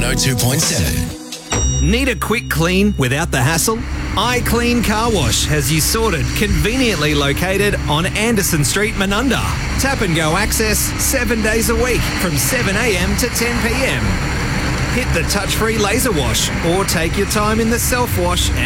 102.7. Need a quick clean without the hassle? iClean Car Wash has you sorted, conveniently located on Anderson Street, Menunda. Tap and go access 7 days a week from 7 a.m. to 10 p.m. Hit the touch-free laser wash or take your time in the self-wash